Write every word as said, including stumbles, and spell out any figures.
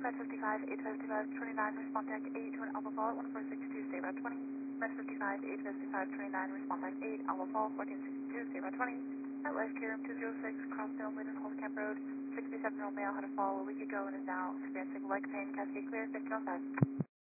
Med fifty-five, eight fifty-five, twenty-nine, respond back eight to an Alpha Fall, one four six two, stay about twenty. Med fifty-five, eight fifty-five, twenty-nine, respond back eight, Alpha Fall, fourteen sixty-two, stay about twenty. At Life Care Room two oh six, Crossdale, Midland, Holmes Camp Road, sixty-seven-year-old male had a fall a week ago and is now experiencing leg pain, cascade clear, fifteen oh five.